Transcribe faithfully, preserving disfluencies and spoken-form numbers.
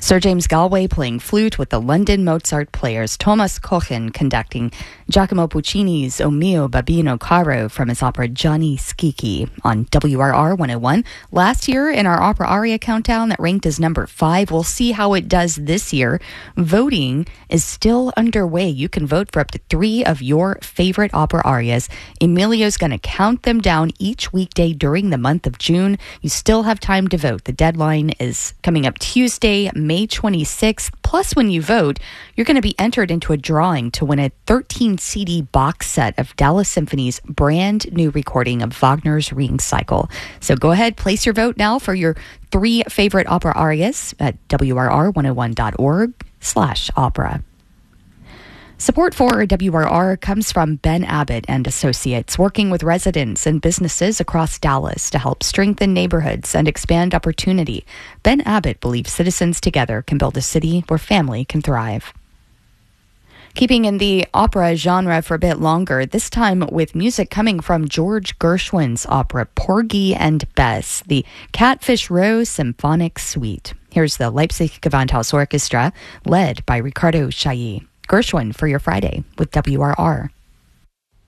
Sir James Galway playing flute with the London Mozart Players, Thomas Cochin conducting Giacomo Puccini's O mio babbino caro from his opera Gianni Schicchi on W R R one oh one. Last year in our opera aria countdown that ranked as number five. We'll see how it does this year. Voting is still underway. You can vote for up to three of your favorite opera arias. Emilio's going to count them down each weekday during the month of June. You still have time to vote. The deadline is coming up Tuesday, May twenty-sixth. Plus, when you vote, you're going to be entered into a drawing to win a thirteen C D box set of Dallas Symphony's brand new recording of Wagner's Ring Cycle. So go ahead, place your vote now for your three favorite opera arias at W R R one oh one dot org slash opera. Support for W R R comes from Ben Abbott and Associates, working with residents and businesses across Dallas to help strengthen neighborhoods and expand opportunity. Ben Abbott believes citizens together can build a city where family can thrive. Keeping in the opera genre for a bit longer, this time with music coming from George Gershwin's opera Porgy and Bess, the Catfish Row Symphonic Suite. Here's the Leipzig Gewandhaus Orchestra, led by Ricardo Chailly. Gershwin for your Friday with W R R.